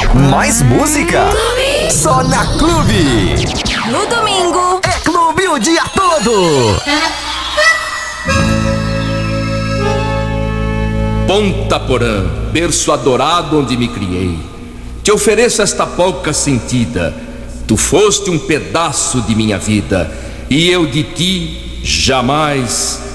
Mais música? Clube. Só na Clube. No domingo É Clube o dia todo. Ponta Porã, berço adorado onde me criei, te ofereço esta polca sentida. Tu foste um pedaço de minha vida, e eu de ti jamais